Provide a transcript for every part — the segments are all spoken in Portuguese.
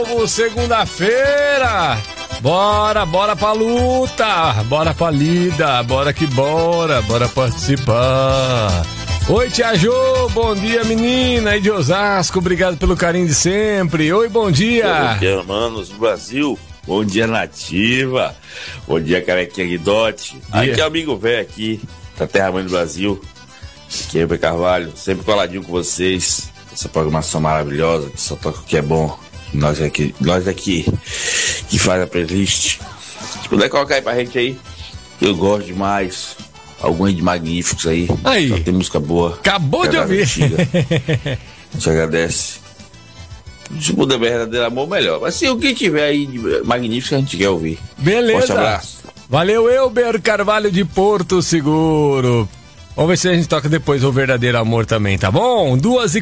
Segunda-feira, bora pra luta, bora pra lida, bora participar. Oi, Tia Jô, bom dia, menina aí de Osasco, obrigado pelo carinho de sempre. Oi, bom dia. Bom dia, manos do Brasil, bom dia, Nativa, bom dia, Carequinha Guidote. Aqui é o amigo velho aqui, da Terra Mãe do Brasil, aqui é o Carvalho, sempre coladinho com vocês, essa programação maravilhosa, que só toca o que é bom. Nós aqui que faz a playlist. Se puder colocar aí pra gente aí, eu gosto demais. Alguns de magníficos aí. Só tem música boa. Acabou de ouvir. A gente agradece. Se puder verdadeiro amor, melhor. Mas se o que tiver aí de magnífico, a gente quer ouvir. Beleza. Forte abraço. Valeu, Elber Carvalho de Porto Seguro. Vamos ver se a gente toca depois o verdadeiro amor também, tá bom?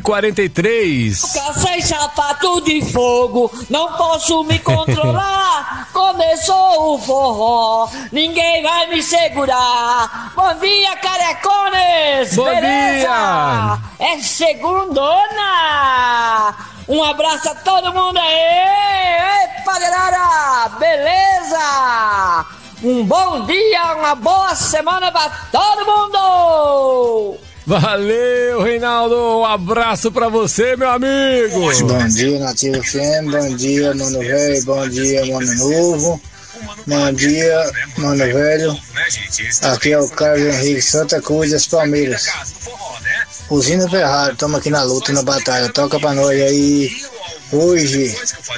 2h43. Sem sapato de fogo, não posso me controlar. Começou o forró, ninguém vai me segurar. Bom dia, carecones! Bom beleza? Dia! É segundona! Um abraço a todo mundo aí! Epa, galera! Beleza? Um bom dia, uma boa semana pra todo mundo! Valeu, Reinaldo! Um abraço pra você, meu amigo! Bom dia, Nativa FM, bom dia, mano velho, bom dia, mano novo, bom dia, mano velho. Aqui é o Carlos Henrique, Santa Cruz das Palmeiras. Usina Ferrari, tamo aqui na luta, na batalha, toca pra nós aí. Hoje,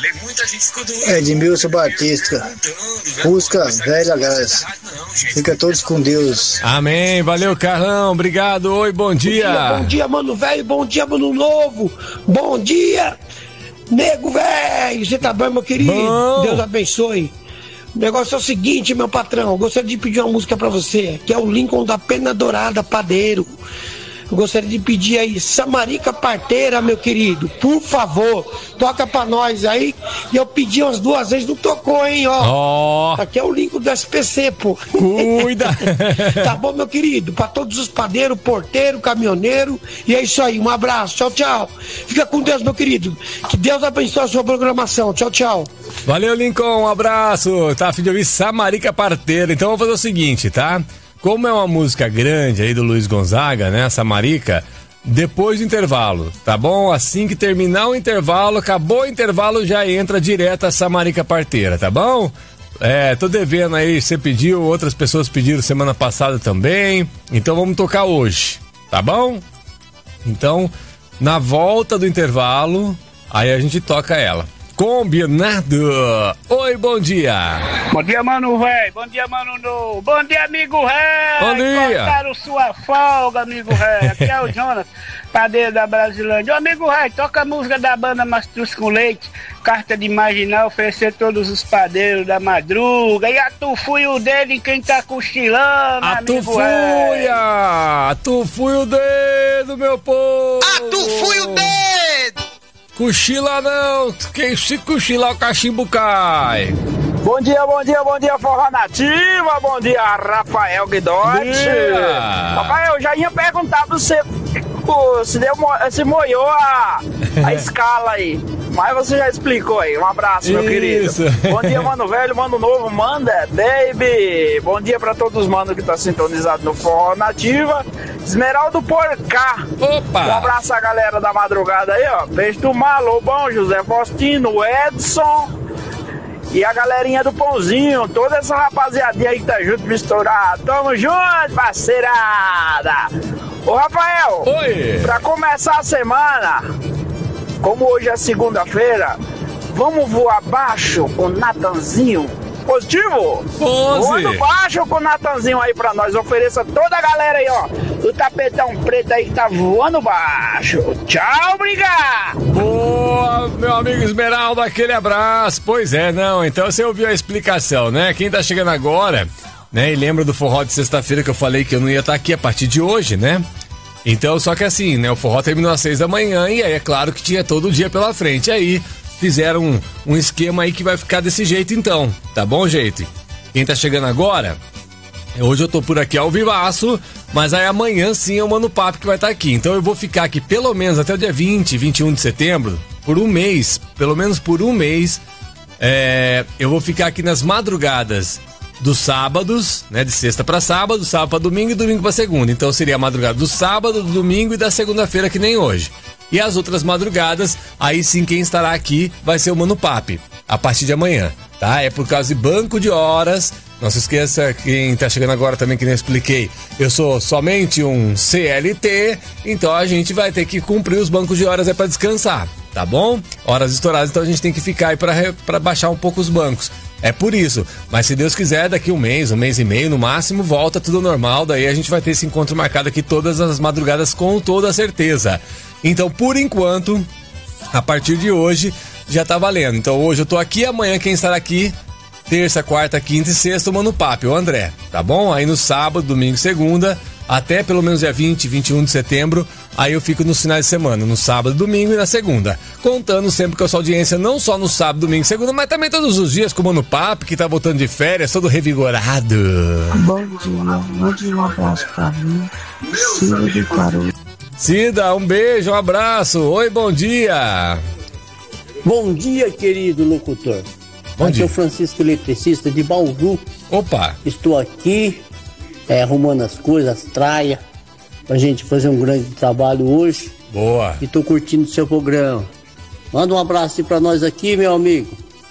Edmilson Batista, busca velha graça. Fica todos com Deus. Amém, valeu, Carlão, obrigado, oi, bom dia. Bom dia, mano velho, bom dia, mano novo, bom dia, nego velho, você tá bem, meu querido? Bom. Deus abençoe. O negócio é o seguinte, meu patrão, eu gostaria de pedir uma música pra você, que é o Lincoln da Pena Dourada, padeiro. Eu gostaria de pedir aí, Samarica Parteira, meu querido, por favor, toca pra nós aí. E eu pedi umas 2 vezes, não tocou, hein, ó. Aqui é o link do SPC, pô. Cuida. Tá bom, meu querido? Pra todos os padeiros, porteiro, caminhoneiro. E é isso aí, um abraço, tchau, tchau. Fica com Deus, meu querido. Que Deus abençoe a sua programação, tchau, tchau. Valeu, Lincoln, um abraço. Tá a fim de ouvir Samarica Parteira. Então vamos fazer o seguinte, tá? Como é uma música grande aí do Luiz Gonzaga, né, Samarica, depois do intervalo, tá bom? Assim que terminar o intervalo, acabou o intervalo, já entra direto a Samarica Parteira, tá bom? Tô devendo aí, você pediu, outras pessoas pediram semana passada também, então vamos tocar hoje, tá bom? Então, na volta do intervalo, aí a gente toca ela. Combinado! Oi, bom dia! Bom dia, mano velho! Bom dia, mano novo! Bom dia, amigo velho! Bom dia! Cortaram sua folga, amigo velho! Aqui é o Jonas, padeiro da Brasilândia. Ô, amigo velho, toca a música da banda Mastruz com Leite, Carta de Marginal, oferecer todos os padeiros da madruga. E atufui o dedo em quem tá cochilando, amigo velho! Atufui o dedo, meu povo! Atufui o dedo! Cochila não, quem se cochilar o cachimbo cai. Bom dia, Forró Nativa, bom dia, Rafael Guidotti. Rafael, eu já ia perguntar pra você se moiou a escala aí, mas você já explicou aí, um abraço, meu querido. Bom dia, mano velho, mano novo, manda, baby. Bom dia pra todos os manos que tá sintonizado no Forró Nativa. Esmeraldo Porcá. Opa! Um abraço à galera da madrugada aí, ó. Beijo do Malobão, José Faustino, Edson e a galerinha do Pãozinho. Toda essa rapaziadinha aí que tá junto, misturado. Tamo junto, parceirada. Ô, Rafael. Oi. Pra começar a semana, como hoje é segunda-feira, vamos voar baixo com o Natanzinho. Positivo? Voando baixo com o Natanzinho aí pra nós. Ofereça toda a galera aí, ó, do tapetão preto aí que tá voando baixo. Tchau, obrigado! Boa, meu amigo Esmeralda, aquele abraço. Pois é, não, então você ouviu a explicação, né? Quem tá chegando agora, né, e lembra do forró de sexta-feira que eu falei que eu não ia estar aqui a partir de hoje, né? Então, só que assim, né, o forró terminou às 6 da manhã e aí é claro que tinha todo o dia pela frente. Aí fizeram um esquema aí que vai ficar desse jeito então, tá bom, gente? Quem tá chegando agora, hoje eu tô por aqui ao vivaço, mas aí amanhã sim é o Mano Papo que vai estar aqui. Então eu vou ficar aqui pelo menos até o dia 20, 21 de setembro, por um mês, pelo menos por um mês, eu vou ficar aqui nas madrugadas dos sábados, né, de sexta para sábado, sábado para domingo e domingo para segunda. Então seria a madrugada do sábado, do domingo e da segunda-feira, que nem hoje. E as outras madrugadas, aí sim quem estará aqui vai ser o Mano Papi, a partir de amanhã, tá? É por causa de banco de horas. Não se esqueça, quem tá chegando agora também, que nem eu expliquei, eu sou somente um CLT, então a gente vai ter que cumprir os bancos de horas para descansar, tá bom? Horas estouradas, então a gente tem que ficar aí para baixar um pouco os bancos. É por isso, mas se Deus quiser, daqui um mês e meio no máximo, volta tudo normal, daí a gente vai ter esse encontro marcado aqui todas as madrugadas com toda certeza. Então, por enquanto, a partir de hoje, já tá valendo. Então, hoje eu tô aqui, amanhã quem estará aqui, terça, quarta, quinta e sexta, o Mano Papi, o André, tá bom? Aí no sábado, domingo e segunda, até pelo menos dia 20, 21 de setembro, aí eu fico nos finais de semana, no sábado, domingo e na segunda. Contando sempre com a sua audiência, não só no sábado, domingo e segunda, mas também todos os dias com o Mano Papi, que tá voltando de férias, todo revigorado. Bom dia, mande um abraço pra mim, Cida de Guarulhos. Cida, um beijo, um abraço. Oi, bom dia. Bom dia, querido locutor. Bom dia. Aqui é o Francisco Eletricista de Bauru. Opa. Estou aqui arrumando as coisas, as traias, pra gente fazer um grande trabalho hoje. Boa. E tô curtindo o seu programa. Manda um abraço pra nós aqui, meu amigo.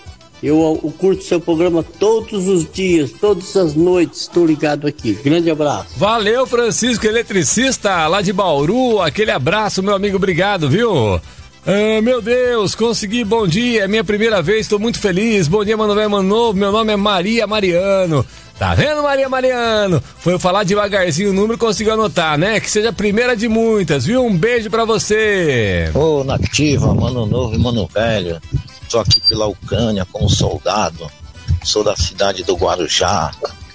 Eu curto seu programa todos os dias, todas as noites, estou ligado aqui. Grande abraço. Valeu, Francisco Eletricista, lá de Bauru. Aquele abraço, meu amigo, obrigado, viu? Meu Deus, consegui, bom dia, é minha primeira vez, estou muito feliz. Bom dia, Mano Velho, Mano Novo, meu nome é Maria Mariano. Tá vendo, Maria Mariano? Foi eu falar devagarzinho o número, conseguiu anotar, né? Que seja a primeira de muitas, viu? Um beijo pra você. Ô, Nativa, Mano Novo e Mano Velho. Tô aqui pela Ucrânia como soldado. Sou da cidade do Guarujá.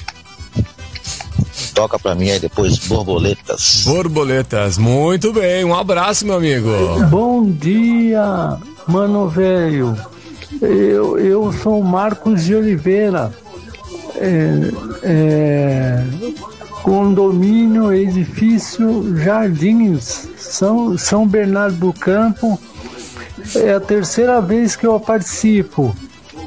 Toca pra mim aí depois, Borboletas. Borboletas, muito bem. Um abraço, meu amigo. Bom dia, Mano Velho. Eu sou Marcos de Oliveira. Condomínio, edifício Jardins, São Bernardo do Campo. É a terceira vez que eu participo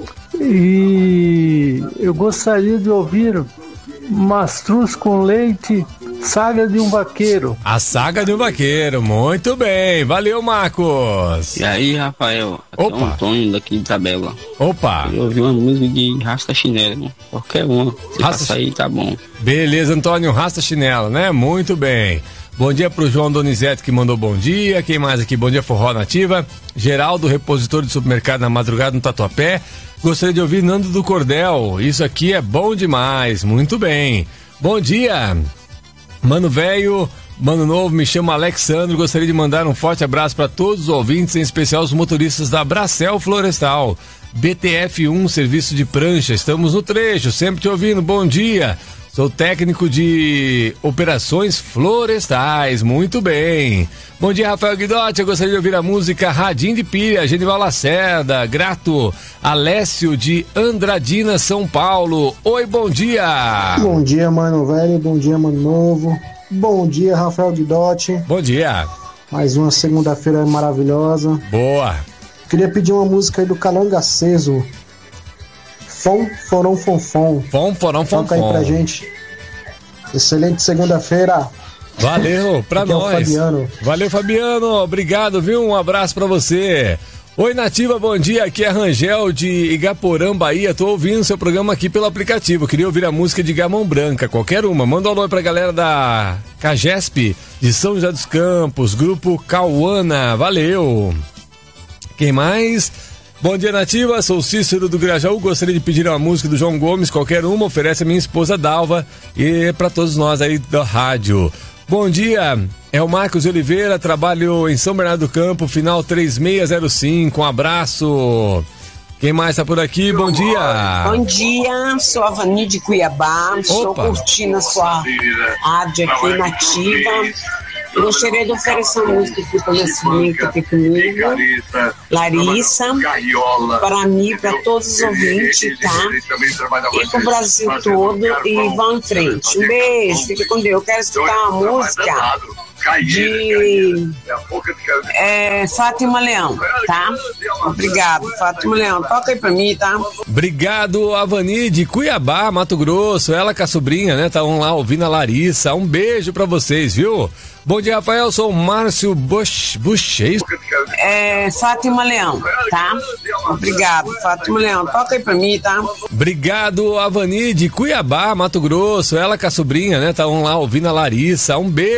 e eu gostaria de ouvir Mastruz com Leite, Saga de um Vaqueiro. A Saga de um Vaqueiro, muito bem, valeu, Marcos. E aí, Rafael, aqui opa. É o Antônio daqui de Tabela. Opa. Eu ouvi uma música de Rasta Chinelo, qualquer uma, se passar aí tá bom. Beleza, Antônio, Rasta Chinelo, né? Muito bem. Bom dia pro João Donizete, que mandou bom dia. Quem mais aqui? Bom dia, Forró Nativa. Geraldo, repositor de supermercado na madrugada no Tatuapé. Gostaria de ouvir Nando do Cordel. Isso aqui é bom demais. Muito bem. Bom dia, Mano Velho, Mano Novo. Me chamo Alexandre. Gostaria de mandar um forte abraço para todos os ouvintes, em especial os motoristas da Bracel Florestal. BTF1, serviço de prancha. Estamos no trecho, sempre te ouvindo. Bom dia. Sou técnico de operações florestais, muito bem. Bom dia, Rafael Guidotti, eu gostaria de ouvir a música Radim de Pilha, Genival Lacerda, Grato, Alessio de Andradina, São Paulo. Oi, bom dia. Bom dia, Mano Velho, bom dia, Mano Novo. Bom dia, Rafael Guidotti. Bom dia. Mais uma segunda-feira maravilhosa. Boa. Queria pedir uma música aí do Calanga Aceso. Fom, forom, fom, fom. Fom, forom, fom, toca aí pra gente. Excelente segunda-feira. Valeu, pra aqui nós. É o Fabiano. Valeu, Fabiano. Obrigado, viu? Um abraço pra você. Oi, Nativa, bom dia. Aqui é Rangel de Igaporã, Bahia. Tô ouvindo seu programa aqui pelo aplicativo. Queria ouvir a música de Gamão Branca, qualquer uma. Manda um alô pra galera da Cagesp, de São José dos Campos, grupo Cauana. Valeu. Quem mais? Bom dia, Nativa, sou Cícero do Grajaú, gostaria de pedir uma música do João Gomes, qualquer uma, oferece a minha esposa Dalva e para todos nós aí da rádio. Bom dia, é o Marcos de Oliveira, trabalho em São Bernardo do Campo, final 3605, um abraço. Quem mais tá por aqui? Bom dia. Bom dia, sou a Vani de Cuiabá, estou curtindo a sua rádio aqui, Nativa. Eu gostaria de oferecer uma música aqui para minha sobrinha que tá aqui comigo, Larissa, para mim, para todos os ouvintes, tá? E para o Brasil todo, e vão em frente. Um beijo, fica com Deus. Eu quero escutar uma música de Fátima Leão, tá? Obrigado, Fátima Leão. Toca aí pra mim, tá? Obrigado, Avani de Cuiabá, Mato Grosso. Ela com a sobrinha, né? Estavam lá ouvindo a Larissa. Um beijo pra vocês, viu? Bom dia, Rafael. Sou o Márcio Buchês. Fátima Leão, tá? Obrigado, Fátima Leão. Toca aí pra mim, tá? Obrigado, Avani de Cuiabá, Mato Grosso. Ela com a sobrinha, né? Estavam lá ouvindo a Larissa. Um beijo.